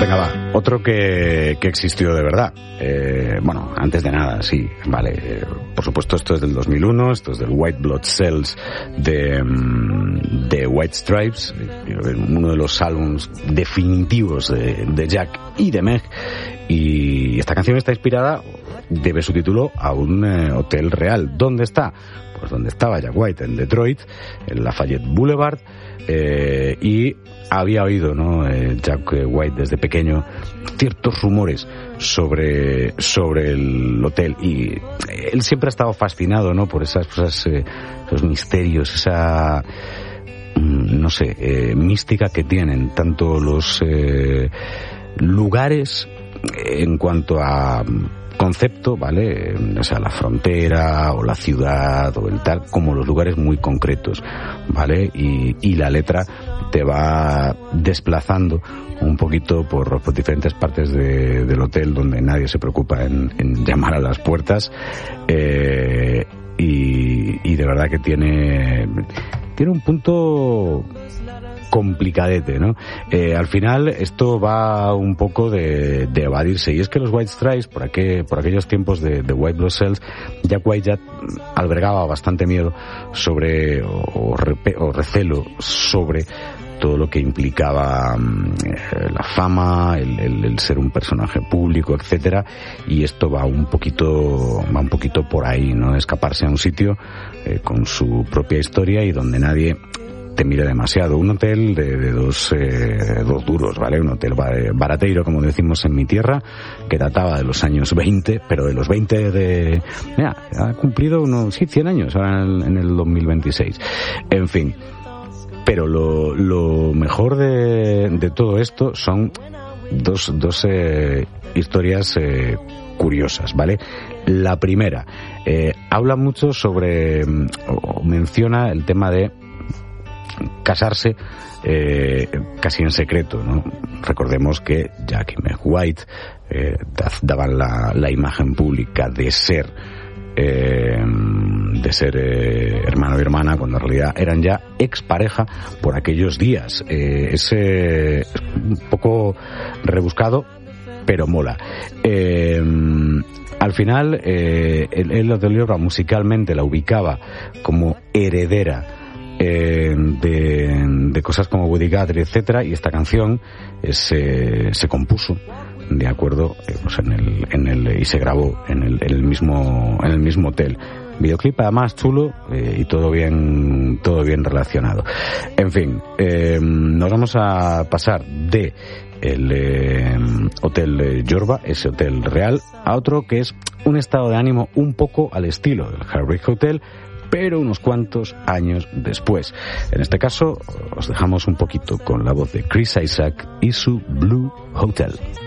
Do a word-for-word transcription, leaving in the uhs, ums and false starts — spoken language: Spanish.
Venga, va. Otro que, que existió de verdad. Eh, bueno, antes de nada, sí, vale. Eh, por supuesto, esto es del dos mil uno, esto es del White Blood Cells de, de White Stripes, uno de los álbumes definitivos de, de Jack y de Meg. Y esta canción está inspirada, debe su título a un eh, hotel real. ¿Dónde está? Pues donde estaba Jack White, en Detroit, en Lafayette Boulevard. Eh, y había oído, ¿no? Eh, Jack White desde pequeño ciertos rumores sobre sobre el hotel, y él siempre ha estado fascinado, ¿no? Por esas cosas, eh, esos misterios, esa no sé, eh, mística que tienen tanto los eh, lugares en cuanto a concepto, ¿vale? O sea, la frontera o la ciudad o el tal, como los lugares muy concretos, ¿vale? Y, y la letra te va desplazando un poquito por, por diferentes partes de, del hotel donde nadie se preocupa en, en llamar a las puertas, eh, y, y de verdad que tiene tiene un punto complicadete, ¿no? Eh, al final esto va un poco de, de evadirse, y es que los White Stripes, por, aquel, por aquellos tiempos de, de White Blood Cells, Jack White ya albergaba bastante miedo sobre, o, o recelo sobre todo lo que implicaba eh, la fama, el, el, el ser un personaje público, etcétera, y esto va un poquito, va un poquito por ahí, ¿no? Escaparse a un sitio eh, con su propia historia y donde nadie te mire demasiado. Un hotel de, de dos, eh, dos duros, ¿vale? Un hotel barateiro, como decimos en mi tierra, que databa de los años veinte, pero de los veinte de... Mira, ha cumplido unos, sí, cien años ahora en, en el dos mil veintiséis. En fin. Pero lo, lo mejor de, de todo esto son dos, dos eh, historias eh, curiosas, ¿vale? La primera, eh, habla mucho sobre, o menciona el tema de casarse eh, casi en secreto, ¿no? Recordemos que Jack y Meg White eh, daban la, la imagen pública de ser eh, de ser eh, hermano y hermana, cuando en realidad eran ya expareja por aquellos días. Eh, es eh, un poco rebuscado, pero mola. Eh, al final, eh, él, él lo delibra musicalmente, la ubicaba como heredera Eh, de, de cosas como Woody Guthrie, etcétera, y esta canción eh, se, se compuso de acuerdo eh, pues en el, en el y se grabó en el, en el mismo en el mismo hotel. Videoclip además chulo, eh, y todo bien todo bien relacionado. En fin, eh, nos vamos a pasar de el eh, hotel Yorba, ese hotel real, a otro que es un estado de ánimo un poco al estilo del Heartbreak Hotel, pero unos cuantos años después. En este caso, os dejamos un poquito con la voz de Chris Isaak y su Blue Hotel.